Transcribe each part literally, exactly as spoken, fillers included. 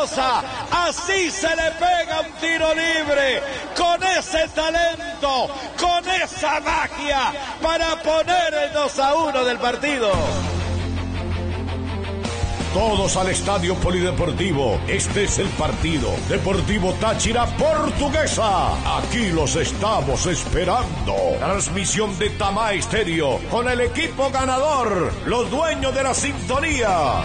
Mendoza. Así se le pega un tiro libre, con ese talento, con esa magia, para poner el dos a uno del partido. Todos al Estadio Polideportivo. Este es el partido. Deportivo Táchira Portuguesa. Aquí los estamos esperando. Transmisión de Tamá Estéreo con el equipo ganador, los dueños de la sintonía.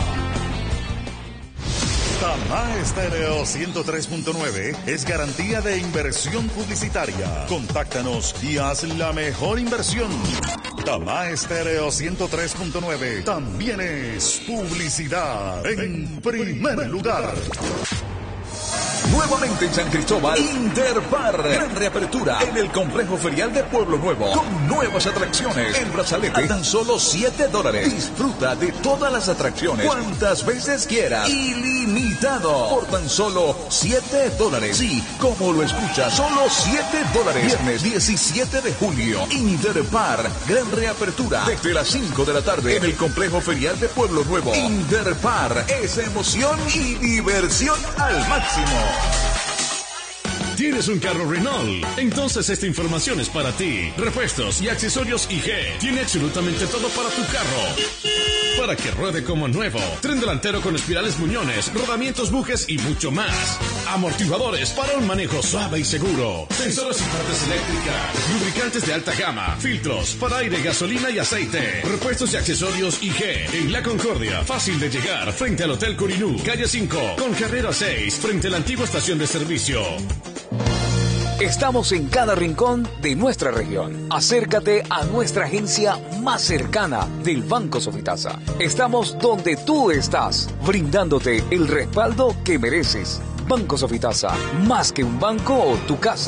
Tamá Estéreo ciento tres punto nueve es garantía de inversión publicitaria. Contáctanos y haz la mejor inversión. Tamá Estéreo ciento tres punto nueve también es publicidad en primer lugar. Nuevamente en San Cristóbal, Interpar, gran reapertura en el complejo ferial de Pueblo Nuevo, con nuevas atracciones. El brazalete a tan solo siete dólares. Disfruta de todas las atracciones cuantas veces quieras, ilimitado, por tan solo siete dólares. Sí, como lo escuchas, solo siete dólares. Viernes diecisiete de julio, Interpar, gran reapertura desde las cinco de la tarde en el complejo ferial de Pueblo Nuevo. Interpar es emoción y diversión al máximo. ¿Tienes un carro Renault? Entonces esta información es para ti. Repuestos y accesorios I G. Tiene absolutamente todo para tu carro, para que ruede como nuevo. Tren delantero con espirales muñones, rodamientos, bujes y mucho más. Amortiguadores para un manejo suave y seguro. Sensores y partes eléctricas. Lubricantes de alta gama. Filtros para aire, gasolina y aceite. Repuestos y accesorios I G. En La Concordia. Fácil de llegar. Frente al Hotel Curinú. Calle cinco. Con carrera seis. Frente a la antigua estación de servicio. Estamos en cada rincón de nuestra región. Acércate a nuestra agencia más cercana del Banco Sofitasa. Estamos donde tú estás, brindándote el respaldo que mereces. Banco Sofitasa, más que un banco o tu casa.